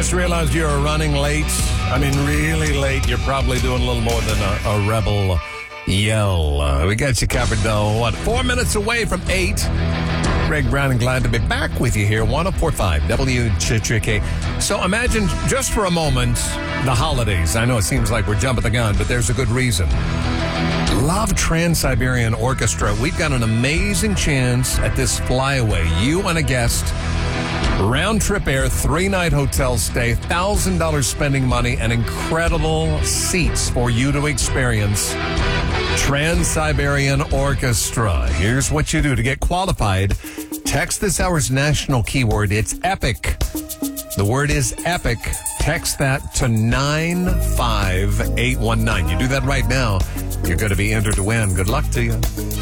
just realized you're running late? I mean, really late. You're probably doing a little more than a rebel yell. We got you covered, though. 4 minutes away from 8. Greg Brown, and glad to be back with you here. 104.5 WCHK. So imagine just for a moment the holidays. I know it seems like we're jumping the gun, but there's a good reason. Love Trans-Siberian Orchestra. We've got an amazing chance at this flyaway. You and a guest, round-trip air, 3-night hotel stay, $1,000 spending money, and incredible seats for you to experience Trans-Siberian Orchestra. Here's what you do to get qualified. Text this hour's national keyword. It's epic. The word is epic. Text that to 95819. You do that right now, you're going to be entered to win. Good luck to you.